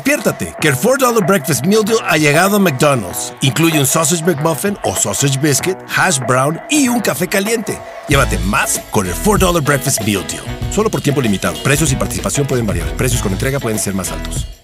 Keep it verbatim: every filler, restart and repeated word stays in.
Despiértate, que el four dollar Breakfast Meal Deal ha llegado a McDonald's. Incluye un Sausage McMuffin o Sausage Biscuit, Hash Brown y un café caliente. Llévate más con el four dollar Breakfast Meal Deal. Solo por tiempo limitado. Precios y participación pueden variar. Precios con entrega pueden ser más altos.